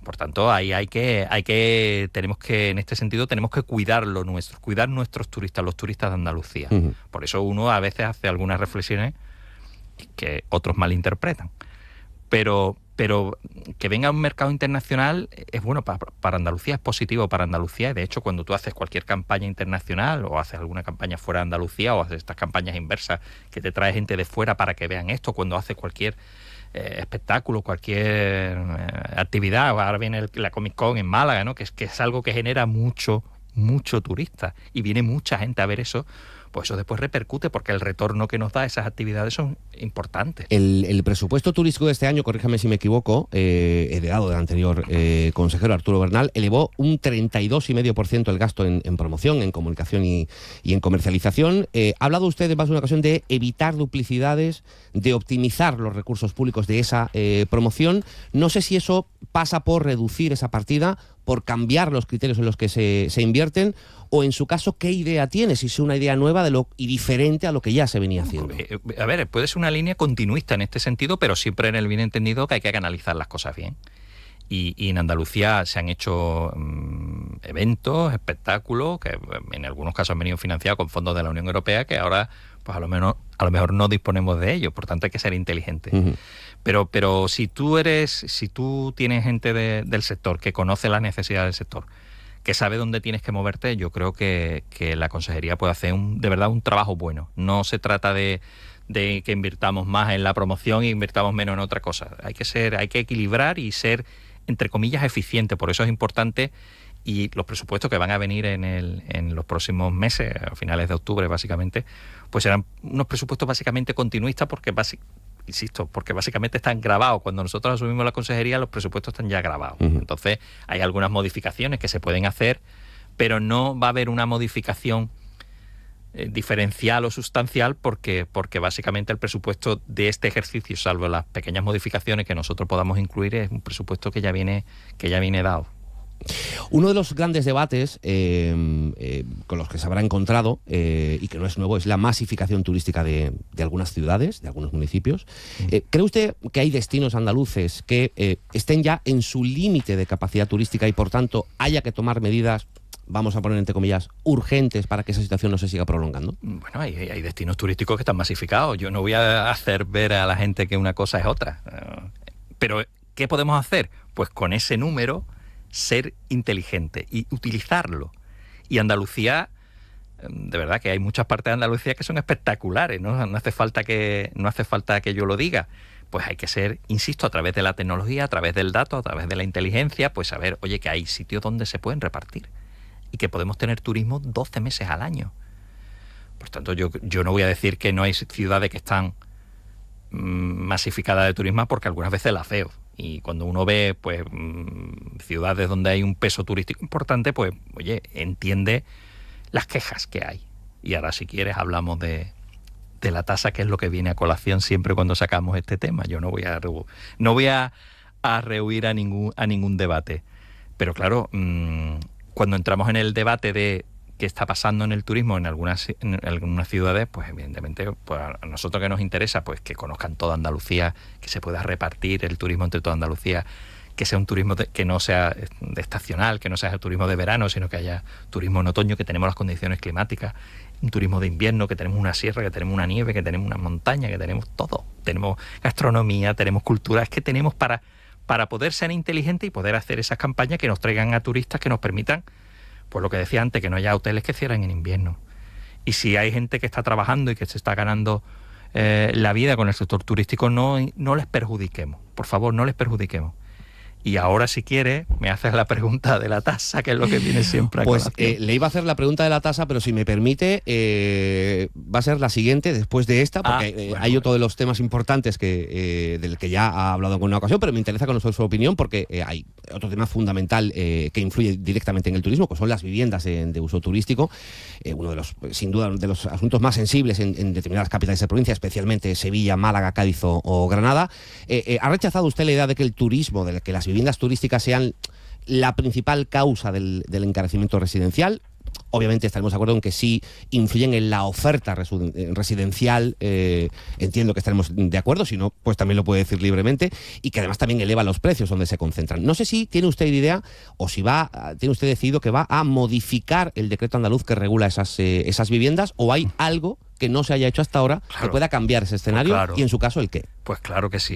Por tanto, ahí tenemos que, en este sentido, tenemos que cuidar lo nuestro, cuidar nuestros turistas, los turistas de Andalucía. Por eso uno a veces hace algunas reflexiones que otros malinterpretan. Pero que venga un mercado internacional es bueno para Andalucía, es positivo para Andalucía. Y de hecho, cuando tú haces cualquier campaña internacional o haces alguna campaña fuera de Andalucía o haces estas campañas inversas que te trae gente de fuera para que vean esto, cuando haces cualquier espectáculo, cualquier actividad, ahora viene la Comic Con en Málaga, ¿no? que es algo que genera mucho turista y viene mucha gente a ver eso, pues eso después repercute porque el retorno que nos da esas actividades son importantes. El presupuesto turístico de este año, corríjame si me equivoco, heredado del anterior consejero Arturo Bernal, elevó un 32,5% el gasto en promoción, en comunicación y en comercialización. Ha hablado usted en más de una ocasión de evitar duplicidades, de optimizar los recursos públicos de esa promoción. No sé si eso pasa por reducir esa partida, por cambiar los criterios en los que se invierten, o en su caso, ¿qué idea tiene? Si es una idea nueva y diferente a lo que ya se venía haciendo. A ver, puede ser una línea continuista en este sentido, pero siempre en el bien entendido que hay que analizar las cosas bien. Y en Andalucía se han hecho eventos, espectáculos, que en algunos casos han venido financiados con fondos de la Unión Europea, que ahora pues a lo mejor no disponemos de ellos, por tanto hay que ser inteligentes. Pero si tú tienes gente del sector que conoce las necesidades del sector, que sabe dónde tienes que moverte, yo creo que la consejería puede hacer de verdad un trabajo bueno. No se trata de que invirtamos más en la promoción y invirtamos menos en otra cosa. Hay que equilibrar y ser, entre comillas, eficiente. Por eso es importante, y los presupuestos que van a venir en los próximos meses, a finales de octubre básicamente, pues serán unos presupuestos básicamente continuistas porque básicamente están grabados. Cuando nosotros asumimos la consejería, los presupuestos están ya grabados. Entonces, hay algunas modificaciones que se pueden hacer, pero no va a haber una modificación diferencial o sustancial porque básicamente el presupuesto de este ejercicio, salvo las pequeñas modificaciones que nosotros podamos incluir, es un presupuesto que ya viene dado. Uno de los grandes debates con los que se habrá encontrado, y que no es nuevo, es la masificación turística de algunas ciudades, de algunos municipios. ¿Cree usted que hay destinos andaluces que estén ya en su límite de capacidad turística y por tanto haya que tomar medidas, vamos a poner entre comillas, urgentes para que esa situación no se siga prolongando? Bueno, hay destinos turísticos que están masificados. Yo no voy a hacer ver a la gente que una cosa es otra. Pero, ¿qué podemos hacer? Pues con ese número ser inteligente y utilizarlo. Y Andalucía, de verdad que hay muchas partes de Andalucía que son espectaculares, ¿no? No hace falta que yo lo diga. Pues hay que ser, insisto, a través de la tecnología, a través del dato, a través de la inteligencia, pues saber, oye, que hay sitios donde se pueden repartir y que podemos tener turismo 12 meses al año. Por tanto, yo no voy a decir que no hay ciudades que están masificadas de turismo, porque algunas veces las veo. Y cuando uno ve pues ciudades donde hay un peso turístico importante, pues oye, entiende las quejas que hay. Y ahora, si quieres, hablamos de la tasa, que es lo que viene a colación siempre cuando sacamos este tema. Yo no voy a rehuir a ningún debate. Pero claro, cuando entramos en el debate de qué está pasando en el turismo en algunas ciudades, pues evidentemente pues a nosotros que nos interesa pues que conozcan toda Andalucía, que se pueda repartir el turismo entre toda Andalucía, que sea un turismo que no sea estacional, que no sea el turismo de verano, sino que haya turismo en otoño, que tenemos las condiciones climáticas, un turismo de invierno, que tenemos una sierra, que tenemos una nieve, que tenemos una montaña, que tenemos todo, tenemos gastronomía, tenemos cultura, es que tenemos para poder ser inteligentes y poder hacer esas campañas que nos traigan a turistas, que nos permitan, pues lo que decía antes, que no haya hoteles que cierren en invierno. Y si hay gente que está trabajando y que se está ganando la vida con el sector turístico, no les perjudiquemos. Por favor, no les perjudiquemos. Y ahora, si quiere, me haces la pregunta de la tasa, que es lo que viene siempre a pues colación. Le iba a hacer la pregunta de la tasa, pero si me permite, va a ser la siguiente después de esta, porque hay otro de los temas importantes del que ya ha hablado en una ocasión, pero me interesa conocer su opinión, porque hay otro tema fundamental que influye directamente en el turismo, que son las viviendas de uso turístico. Uno de los, sin duda, de los asuntos más sensibles en determinadas capitales de provincia, especialmente Sevilla, Málaga, Cádiz o Granada. ¿Ha rechazado usted la idea de que el turismo, de que las viviendas turísticas sean la principal causa del encarecimiento residencial? obviamente estaremos de acuerdo en que sí influyen en la oferta residencial, entiendo que estaremos de acuerdo, si no, pues también lo puede decir libremente, y que además también eleva los precios donde se concentran. No sé si tiene usted idea o si tiene usted decidido que va a modificar el decreto andaluz que regula esas viviendas, o hay algo que no se haya hecho hasta ahora que pueda cambiar ese escenario, y en su caso, ¿el qué? Pues claro que sí.